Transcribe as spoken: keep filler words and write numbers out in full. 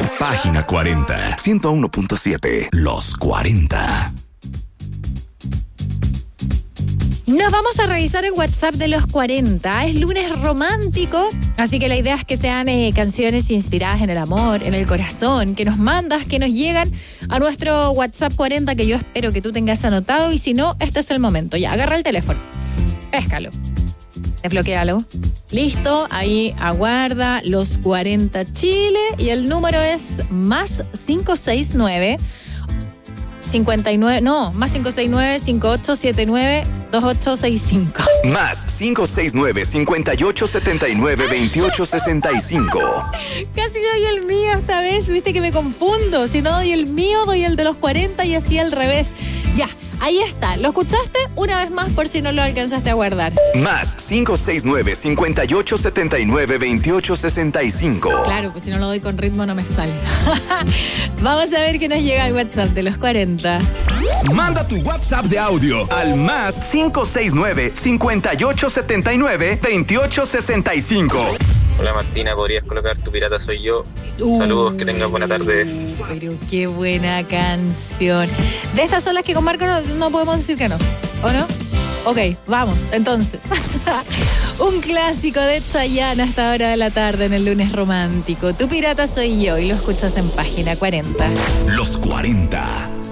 Página cuarenta, ciento uno punto siete, Los cuarenta. Nos vamos a revisar el WhatsApp de los cuarenta. Es lunes romántico, así que la idea es que sean eh, canciones inspiradas en el amor, en el corazón, que nos mandas, que nos llegan a nuestro WhatsApp cuarenta, que yo espero que tú tengas anotado, y si no, este es el momento. Ya, agarra el teléfono, péscalo, desbloquéalo. Listo, ahí aguarda Los cuarenta Chile y el número es más cinco seis nueve cincuenta y nueve, no, más cinco seis nueve, cinco ocho siete nueve, dos ocho seis cinco. Más cinco seis nueve, cincuenta y ocho setenta y nueve, veintiocho sesenta y cinco. Casi doy el mío esta vez, viste que me confundo. Si no doy el mío, doy el de los cuarenta y así al revés. Ya, ahí está. ¿Lo escuchaste? Una vez más por si no lo alcanzaste a guardar. Más cinco seis nueve, cincuenta y ocho setenta y nueve, veintiocho sesenta y cinco. Claro, pues si no lo doy con ritmo no me sale. Vamos a ver qué nos llega al WhatsApp de los cuarenta. Manda tu WhatsApp de audio al más cinco seis nueve, cincuenta y ocho setenta y nueve, veintiocho sesenta y cinco. Hola Martina, ¿podrías colocar Tu pirata soy yo? Uh, Saludos, que tengas buena tarde. Pero qué buena canción. De estas son las que con Marco no, no podemos decir que no, ¿o no? Ok, vamos, entonces. Un clásico de Chayanne a esta hora de la tarde en el lunes romántico. Tu pirata soy yo y lo escuchas en Página cuarenta. Los cuarenta.